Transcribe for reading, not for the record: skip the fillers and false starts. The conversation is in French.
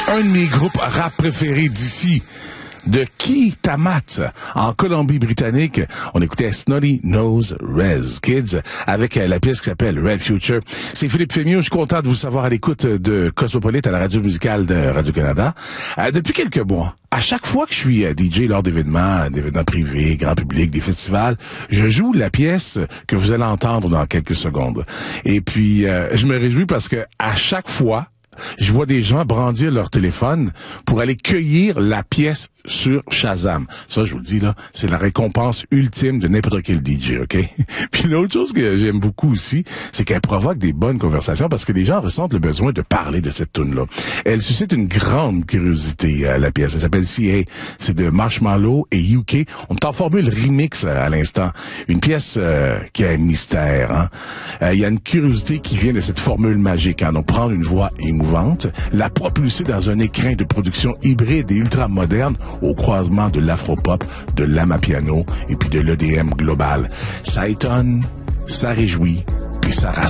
un de mes groupes rap préférés d'ici, de Kitamat, en Colombie-Britannique. On écoutait Snotty Nose Rez Kids avec la pièce qui s'appelle Red Future. C'est Philippe Fémieux, je suis content de vous savoir à l'écoute de Cosmopolite à la radio musicale de Radio-Canada. Depuis quelques mois, à chaque fois que je suis DJ lors d'événements privés, grand public, des festivals, je joue la pièce que vous allez entendre dans quelques secondes. Et puis, je me réjouis parce que à chaque fois, je vois des gens brandir leur téléphone pour aller cueillir la pièce sur Shazam. Ça, je vous le dis, là, c'est la récompense ultime de n'importe quel DJ, OK? Puis l'autre chose que j'aime beaucoup aussi, c'est qu'elle provoque des bonnes conversations parce que les gens ressentent le besoin de parler de cette tune-là. Elle suscite une grande curiosité, la pièce. Elle s'appelle CA. C'est de Marshmallow et UK. On est en formule remix à l'instant. Une pièce qui a un mystère, hein? Il y a une curiosité qui vient de cette formule magique, hein? Donc, prendre une voix émouvante, la propulser dans un écrin de production hybride et ultra moderne au croisement de l'afropop, de l'amapiano et puis de l'EDM global. Ça étonne, ça réjouit, puis ça rassure.